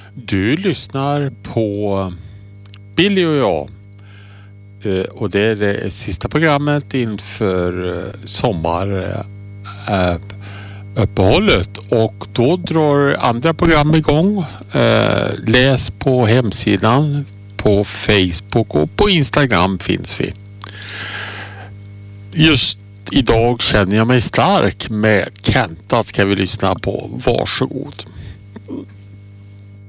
Du lyssnar på Billy och jag. Och det är det sista programmet inför sommaruppehållet. Och då drar andra program igång. Läs på hemsidan, på Facebook och på Instagram finns vi. Just idag känner jag mig stark med Kenta, ska vi lyssna på. Varsågod.